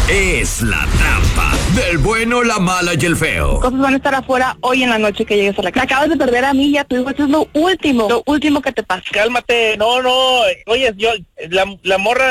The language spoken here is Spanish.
es la trampa del bueno, la mala y el feo. Cosas van a estar afuera hoy en la noche que llegues a la casa. Acabas de perder a mí y a tu hijo. Eso es lo último que te pasa. Cálmate, no. Oye, la morra